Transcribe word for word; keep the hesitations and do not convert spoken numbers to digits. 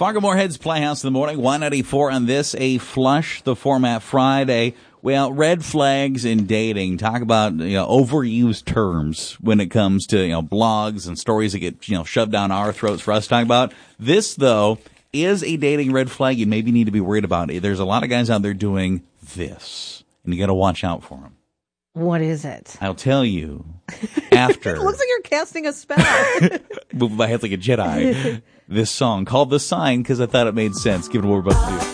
Fargo Moorhead's Playhouse in the morning, one ninety-four on this, a Flush the Format Friday. Well, red flags in dating. Talk about, you know, overused terms when it comes to, you know, blogs and stories that get, you know, shoved down our throats for us to talk about. This, though, is a dating red flag you maybe need to be worried about. There's a lot of guys out there doing this, and you got to watch out for them. What is it? I'll tell you after. It looks like you're casting a spell. Moving my head like a Jedi. This song called The Sign because I thought it made sense given what we're about to do.